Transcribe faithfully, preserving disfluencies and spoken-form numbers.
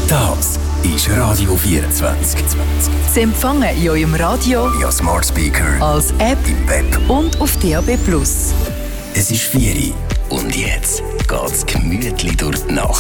Das ist Radio vierundzwanzig. Sie empfangen in eurem Radio, via Smart Speaker, als App im Web und auf D A B plus. Es ist vier Uhr und jetzt geht's gemütlich durch die Nacht.